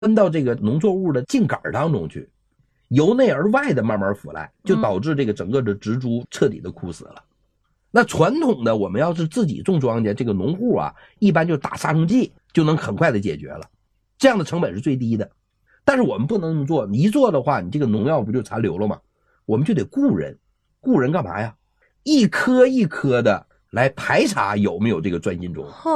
分到这个农作物的茎杆当中去，由内而外的慢慢腐烂，就导致这个整个的植株彻底的枯死了。那传统的我们要是自己种庄稼，这个农户啊，一般就打杀虫剂就能很快的解决了，这样的成本是最低的。但是我们不能这么做，你一做的话，你这个农药不就残留了吗？我们就得雇人，雇人干嘛呀？一颗一颗的来排查有没有这个钻心虫。